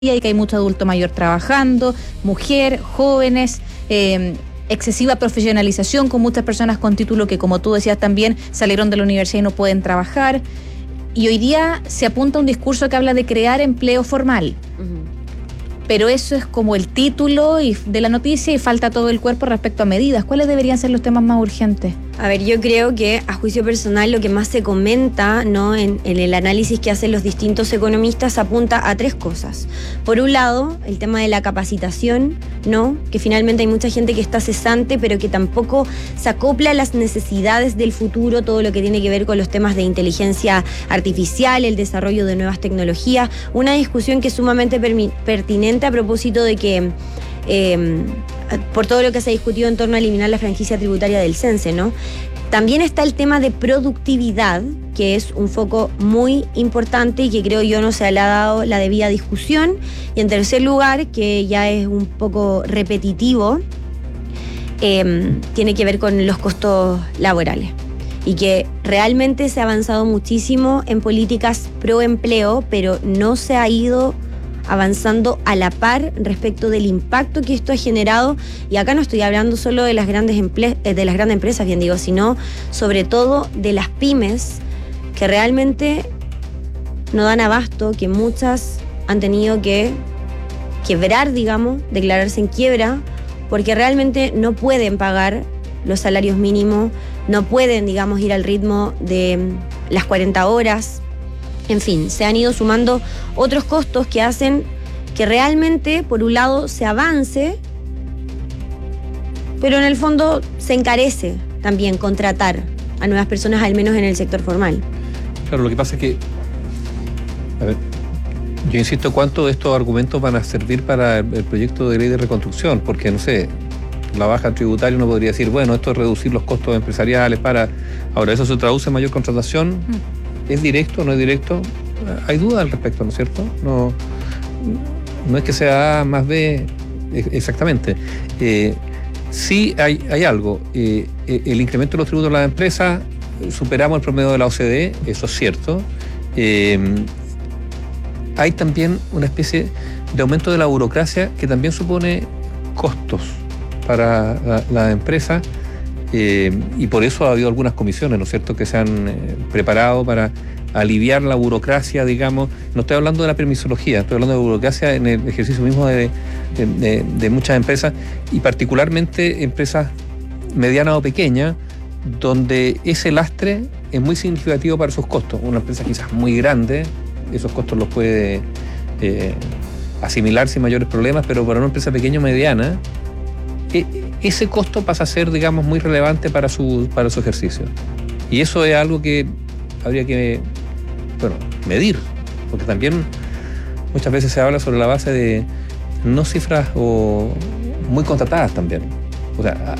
y que hay mucho adulto mayor trabajando, mujer, jóvenes, excesiva profesionalización con muchas personas con título que, como tú decías también, salieron de la universidad y no pueden trabajar. Y hoy día se apunta a un discurso que habla de crear empleo formal. Pero eso es como el título de la noticia y falta todo el cuerpo respecto a medidas. ¿Cuáles deberían ser los temas más urgentes? A ver, yo creo que a juicio personal lo que más se comenta, ¿no?, en el análisis que hacen los distintos economistas apunta a tres cosas. Por un lado, el tema de la capacitación, ¿no?, que finalmente hay mucha gente que está cesante pero que tampoco se acopla a las necesidades del futuro, todo lo que tiene que ver con los temas de inteligencia artificial, el desarrollo de nuevas tecnologías, una discusión que es sumamente pertinente a propósito de que por todo lo que se ha discutido en torno a eliminar la franquicia tributaria del CENSE, ¿no? También está el tema de productividad, que es un foco muy importante y que creo yo no se le ha dado la debida discusión. Y en tercer lugar, que ya es un poco repetitivo, tiene que ver con los costos laborales. Y que realmente se ha avanzado muchísimo en políticas pro empleo, pero no se ha ido avanzando a la par respecto del impacto que esto ha generado, y acá no estoy hablando solo de las grandes empresas, bien digo, sino sobre todo de las pymes que realmente no dan abasto, que muchas han tenido que quebrar, digamos, declararse en quiebra, porque realmente no pueden pagar los salarios mínimos, no pueden, digamos, ir al ritmo de las 40 horas. En fin, se han ido sumando otros costos que hacen que realmente, por un lado, se avance, pero en el fondo se encarece también contratar a nuevas personas, al menos en el sector formal. Claro, lo que pasa es que, a ver, yo insisto, ¿cuánto de estos argumentos van a servir para el proyecto de ley de reconstrucción? Porque, no sé, la baja tributaria uno podría decir, bueno, esto es reducir los costos empresariales para... Ahora, ¿eso se traduce en mayor contratación? ¿Es directo o no es directo? Hay dudas al respecto, ¿no es cierto? No es que sea A más B exactamente. Sí hay algo. El incremento de los tributos de las empresas, superamos el promedio de la OCDE, eso es cierto. Hay también una especie de aumento de la burocracia que también supone costos para la empresa. Y por eso ha habido algunas comisiones, ¿no es cierto?, que se han preparado para aliviar la burocracia, digamos. No estoy hablando de la permisología, estoy hablando de burocracia en el ejercicio mismo de muchas empresas, y particularmente empresas medianas o pequeñas, donde ese lastre es muy significativo para sus costos. Una empresa quizás muy grande, esos costos los puede asimilar sin mayores problemas, pero para una empresa pequeña o mediana, ese costo pasa a ser, digamos, muy relevante para su ejercicio. Y eso es algo que habría que, medir, porque también muchas veces se habla sobre la base de no cifras o muy contratadas también. O sea,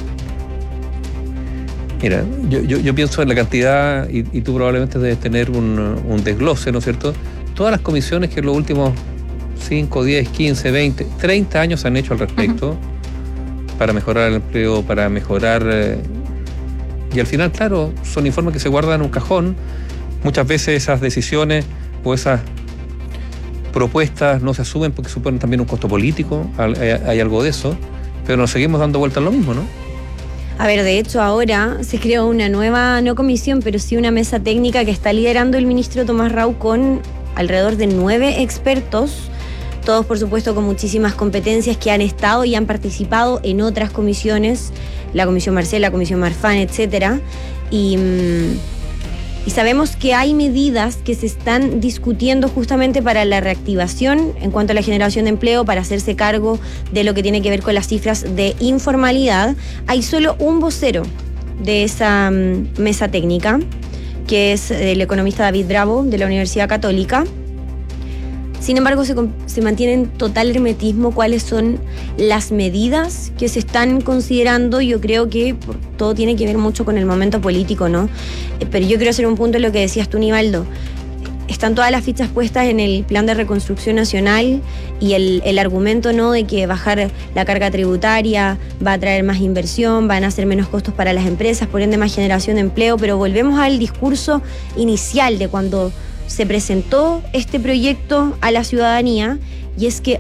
mira, yo pienso en la cantidad, y tú probablemente debes tener un desglose, ¿no es cierto? Todas las comisiones que en los últimos 5, 10, 15, 20, 30 años se han hecho al respecto, para mejorar el empleo, para mejorar... y al final, claro, son informes que se guardan en un cajón. Muchas veces esas decisiones o esas propuestas no se asumen porque suponen también un costo político, hay algo de eso, pero nos seguimos dando vueltas a lo mismo, ¿no? A ver, de hecho ahora se creó una nueva, no comisión, pero sí una mesa técnica que está liderando el ministro Tomás Rau con alrededor de 9 expertos, todos por supuesto con muchísimas competencias, que han estado y han participado en otras comisiones, la Comisión Marcel, la Comisión Marfan, etcétera, y sabemos que hay medidas que se están discutiendo justamente para la reactivación en cuanto a la generación de empleo, para hacerse cargo de lo que tiene que ver con las cifras de informalidad. Hay solo un vocero de esa mesa técnica, que es el economista David Bravo, de la Universidad Católica. Sin embargo, se mantiene en total hermetismo cuáles son las medidas que se están considerando. Yo creo que todo tiene que ver mucho con el momento político, ¿no? Pero yo quiero hacer un punto en lo que decías tú, Nivaldo. Están todas las fichas puestas en el plan de reconstrucción nacional y el argumento, ¿no?, de que bajar la carga tributaria va a traer más inversión, van a ser menos costos para las empresas, por ende más generación de empleo, pero volvemos al discurso inicial de cuando se presentó este proyecto a la ciudadanía, y es que